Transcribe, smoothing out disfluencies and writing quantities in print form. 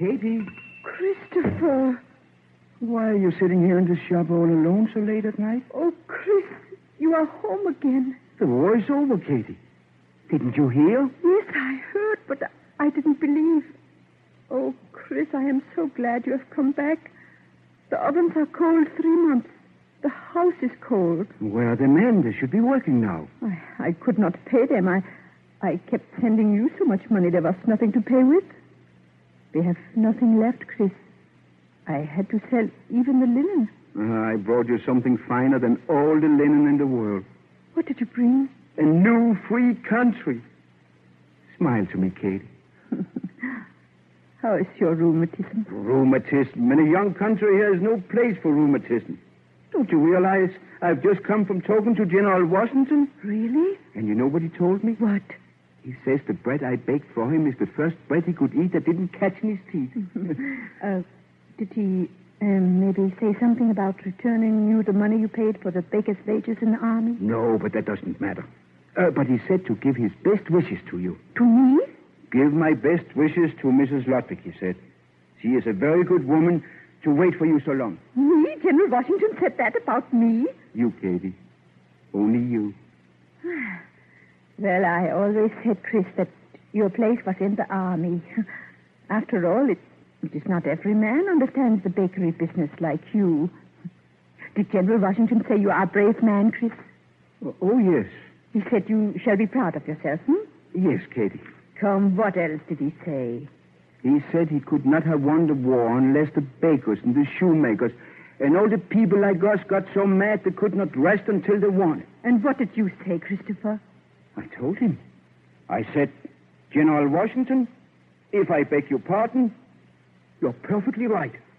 Katie, Christopher. why are you sitting here in the shop all alone so late at night? Oh, Chris, you are home again. The war is over, Katie. Didn't you hear? Yes, I heard, but I didn't believe. Oh, Chris, I am so glad you have come back. The ovens are cold 3 months. The house is cold. Where are the men? They should be working now. I could not pay them. I kept sending you so much money there was nothing to pay with. We have nothing left, Chris. I had to sell even the linen. I brought you something finer than all the linen in the world. What did you bring? A new free country. Smile to me, Katie. How is your rheumatism? Rheumatism. In a young country here is no place for rheumatism. Don't you realize I've just come from talking to General Washington? Really? And you know what he told me? What? He says the bread I baked for him is the first bread he could eat that didn't catch in his teeth. Did he maybe say something about returning you the money you paid for the baker's wages in the army? No, but that doesn't matter. But he said to give his best wishes to you. To me? Give my best wishes to Mrs. Ludwig, he said. She is a very good woman to wait for you so long. Me? General Washington said that about me? You, Katie. Only you. Well, I always said, Chris, that your place was in the army. After all, it is not every man understands the bakery business like you. Did General Washington say you are a brave man, Chris? Oh, yes. He said you shall be proud of yourself, Yes, Katie. Come, what else did he say? He said he could not have won the war unless the bakers and the shoemakers and all the people like us got so mad they could not rest until they won it. And what did you say, Christopher? I told him. I said, General Washington, if I beg your pardon, you're perfectly right.